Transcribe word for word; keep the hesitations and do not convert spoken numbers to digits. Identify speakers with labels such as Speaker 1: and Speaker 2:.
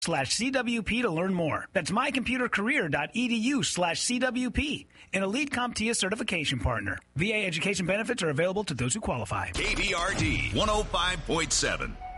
Speaker 1: slash CWP to learn more. That's mycomputercareer.edu slash CWP, an Elite CompTIA certification partner. V A education benefits are available to those who qualify.
Speaker 2: K B R D one oh five point seven.